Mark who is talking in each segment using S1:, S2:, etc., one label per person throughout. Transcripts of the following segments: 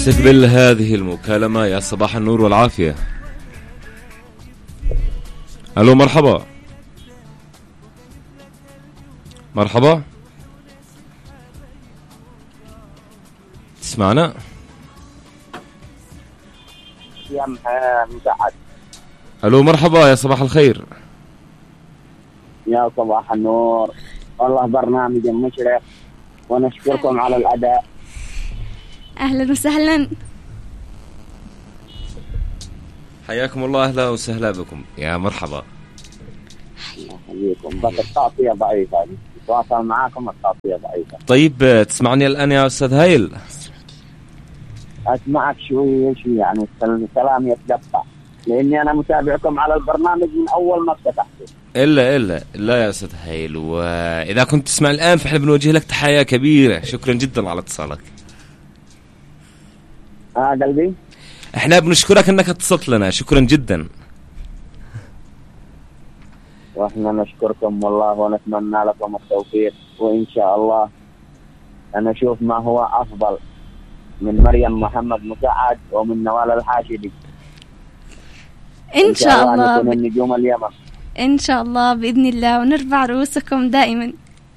S1: نستقبل هذه المكالمة. يا صباح النور والعافية. ألو مرحبا. مرحبا، تسمعنا؟
S2: يا مساعد.
S1: ألو مرحبا، يا صباح الخير.
S2: يا صباح النور، والله برنامج مشرق ونشكركم على الأداء.
S3: أهلا وسهلا،
S1: حياكم الله. أهلا وسهلا بكم، يا مرحبا.
S2: حياكم. بس التغطية ضعيفة، تواصل معاكم التغطية ضعيفة.
S1: طيب تسمعني الآن يا أستاذ هايل؟
S2: أسمعك شوي يعني الكلام يتقطع، لأني أنا متابعكم على البرنامج من أول ما فتحته.
S1: إلا يا أستاذ هايل، وإذا كنت تسمع الآن فإحنا بنوجه لك تحية كبيرة. شكرا جدا على اتصالك.
S2: قلبي،
S1: إحنا بنشكرك أنك اتصلت لنا، شكرا جدا.
S2: وإحنا نشكركم والله، ونتمنى لكم التوفيق، وإن شاء الله أنا أشوف ما هو أفضل من مريم محمد مساعد ومن نوال الحاشدي.
S3: إن شاء الله
S2: نكون النجوم اليمن
S3: إن شاء الله بإذن الله، ونرفع رؤوسكم دائما.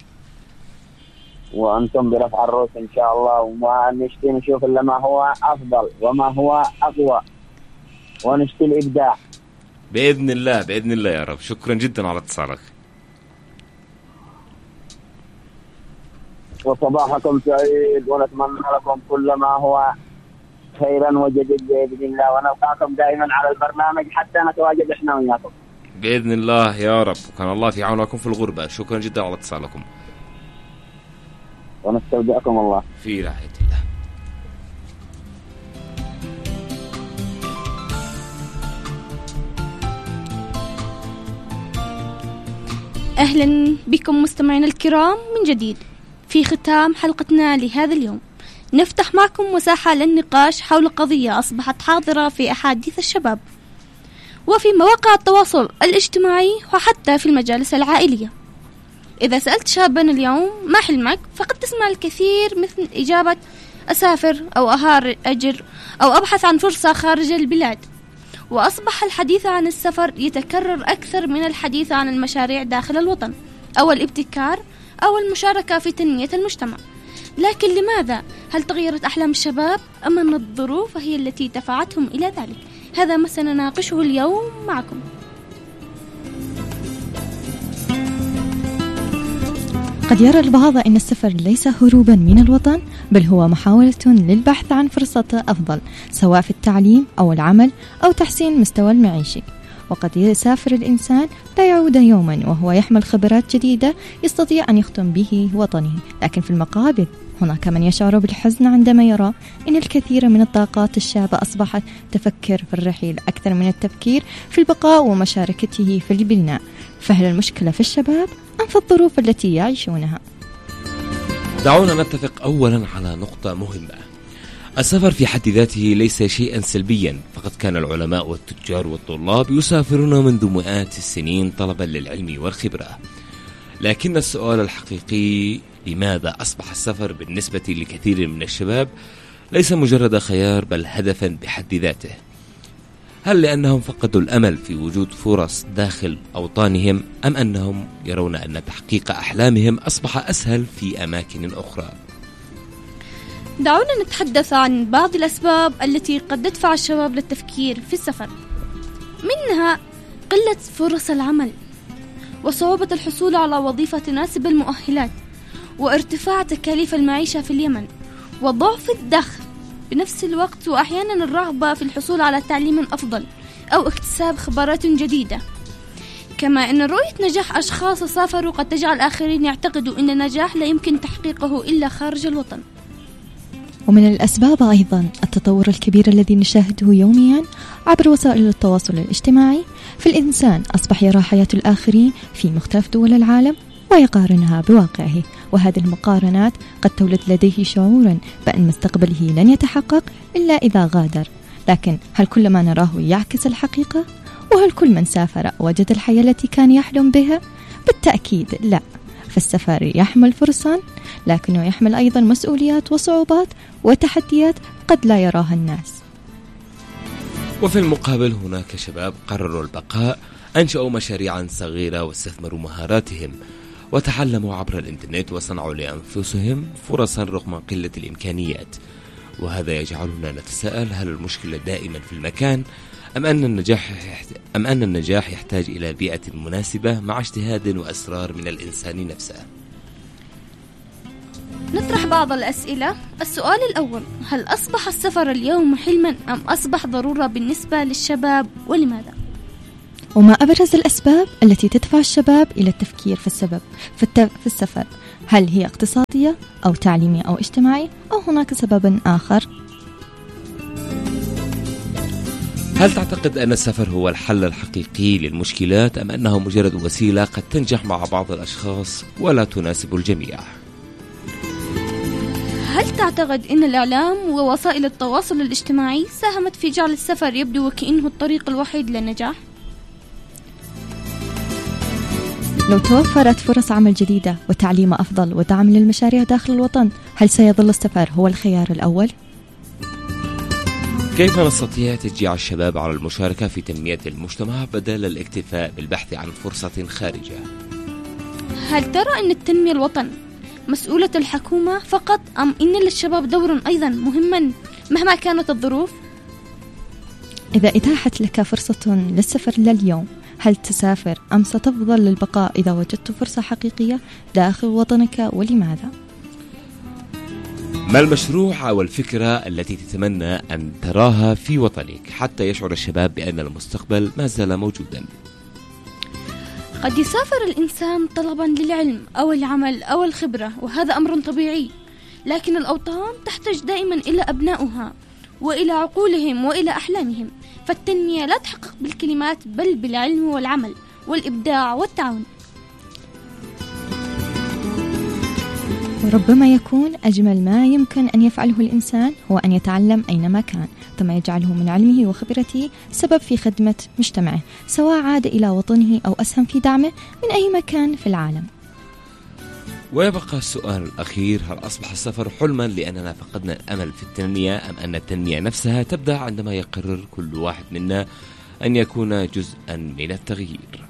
S2: وأنتم برفع الرؤوس إن شاء الله، ونشتي نشوف إلا ما هو أفضل وما هو أقوى، ونشتي الإبداع
S1: بإذن الله يا رب. شكرا جدا على اتصالك.
S2: وصباحكم سعيد، ونتمنى لكم كل ما هو خيرا وجديد بإذن الله، ونلقاكم دائما على البرنامج حتى نتواجد إحنا وياكم
S1: بإذن الله يا رب. وكان الله في عونكم في الغربة. شكرا جدا على اتصالكم،
S2: ونستودعكم الله
S1: في رعاية الله.
S3: أهلا بكم مستمعينا الكرام من جديد. في ختام حلقتنا لهذا اليوم نفتح معكم مساحة للنقاش حول قضية أصبحت حاضرة في أحاديث الشباب وفي مواقع التواصل الاجتماعي وحتى في المجالس العائلية. إذا سألت شابا اليوم ما حلمك، فقد تسمع الكثير مثل إجابة أسافر أو أهاجر أو أبحث عن فرصة خارج البلاد. وأصبح الحديث عن السفر يتكرر أكثر من الحديث عن المشاريع داخل الوطن أو الابتكار أو المشاركة في تنمية المجتمع. لكن لماذا؟ هل تغيرت أحلام الشباب أم أن الظروف هي التي دفعتهم إلى ذلك؟ هذا ما سنناقشه اليوم معكم.
S4: قد يرى البعض أن السفر ليس هروبا من الوطن، بل هو محاولة للبحث عن فرصة أفضل، سواء في التعليم أو العمل أو تحسين مستوى المعيشي. وقد يسافر الإنسان لا يعود يوما وهو يحمل خبرات جديدة يستطيع أن يخدم به وطنه، لكن في المقابل هناك من يشعر بالحزن عندما يرى أن الكثير من الطاقات الشابة أصبحت تفكر في الرحيل أكثر من التفكير في البقاء ومشاركته في البناء. فهل المشكلة في الشباب أم في الظروف التي يعيشونها؟
S1: دعونا نتفق أولا على نقطة مهمة. السفر في حد ذاته ليس شيئا سلبيا، فقد كان العلماء والتجار والطلاب يسافرون منذ مئات السنين طلبا للعلم والخبرة. لكن السؤال الحقيقي، لماذا أصبح السفر بالنسبة لكثير من الشباب ليس مجرد خيار بل هدفا بحد ذاته؟ هل لأنهم فقدوا الأمل في وجود فرص داخل أوطانهم، أم أنهم يرون أن تحقيق أحلامهم أصبح أسهل في أماكن أخرى؟
S3: دعونا نتحدث عن بعض الأسباب التي قد تدفع الشباب للتفكير في السفر. منها قلة فرص العمل، وصعوبة الحصول على وظيفة تناسب المؤهلات، وارتفاع تكاليف المعيشة في اليمن، وضعف الدخل بنفس الوقت، وأحيانا الرغبة في الحصول على تعليم أفضل أو اكتساب خبرات جديدة. كما أن رؤية نجاح أشخاص سافروا قد تجعل الآخرين يعتقدوا أن النجاح لا يمكن تحقيقه إلا خارج الوطن.
S4: ومن الأسباب أيضا التطور الكبير الذي نشاهده يوميا عبر وسائل التواصل الاجتماعي. فالإنسان أصبح يرى حياة الآخرين في مختلف دول العالم ويقارنها بواقعه، وهذه المقارنات قد تولد لديه شعورا بأن مستقبله لن يتحقق إلا إذا غادر. لكن هل كل ما نراه يعكس الحقيقة؟ وهل كل من سافر وجد الحياة التي كان يحلم بها؟ بالتأكيد لا. فالسفر يحمل فرصا، لكنه يحمل أيضا مسؤوليات وصعوبات وتحديات قد لا يراها الناس.
S1: وفي المقابل هناك شباب قرروا البقاء، أنشأوا مشاريعا صغيرة واستثمروا مهاراتهم وتعلموا عبر الإنترنت وصنعوا لأنفسهم فرصا رغم قلة الإمكانيات. وهذا يجعلنا نتساءل: هل المشكلة دائما في المكان أم أن النجاح يحتاج إلى بيئة مناسبة مع اجتهاد وأسرار من الإنسان نفسه؟
S3: نطرح بعض الأسئلة. السؤال الأول: هل أصبح السفر اليوم حلما أم أصبح ضرورة بالنسبة للشباب، ولماذا؟
S4: وما أبرز الأسباب التي تدفع الشباب إلى التفكير في السفر؟ هل هي اقتصادية أو تعليمية أو اجتماعي، أو هناك سبب آخر؟
S1: هل تعتقد أن السفر هو الحل الحقيقي للمشكلات أم أنه مجرد وسيلة قد تنجح مع بعض الأشخاص ولا تناسب الجميع؟
S3: هل تعتقد أن الإعلام ووسائل التواصل الاجتماعي ساهمت في جعل السفر يبدو وكأنه الطريق الوحيد للنجاح؟
S4: لو توفرت فرص عمل جديدة وتعليم أفضل ودعم للمشاريع داخل الوطن، هل سيظل السفر هو الخيار الأول؟
S1: كيف نستطيع تشجيع الشباب على المشاركة في تنمية المجتمع بدل الاكتفاء بالبحث عن فرصة خارجة؟
S3: هل ترى أن التنمية الوطن مسؤولة الحكومة فقط، أم إن للشباب دور أيضا مهما مهما كانت الظروف؟
S4: إذا اتاحت لك فرصة للسفر لليوم، هل تسافر أم ستفضل للبقاء إذا وجدت فرصة حقيقية داخل وطنك، ولماذا؟
S1: ما المشروع أو الفكرة التي تتمنى أن تراها في وطنك حتى يشعر الشباب بأن المستقبل ما زال موجودا؟
S3: قد يسافر الإنسان طلبا للعلم أو العمل أو الخبرة، وهذا أمر طبيعي، لكن الأوطان تحتاج دائما إلى أبنائها وإلى عقولهم وإلى أحلامهم. فالتنمية لا تحقق بالكلمات بل بالعلم والعمل والإبداع والتعاون.
S4: وربما يكون أجمل ما يمكن أن يفعله الإنسان هو أن يتعلم أينما كان، ثم يجعله من علمه وخبرته سبب في خدمة مجتمعه، سواء عاد إلى وطنه أو أسهم في دعمه من أي مكان في العالم.
S1: ويبقى السؤال الأخير: هل أصبح السفر حلما لأننا فقدنا الأمل في التنمية، أم أن التنمية نفسها تبدأ عندما يقرر كل واحد منا أن يكون جزءا من التغيير؟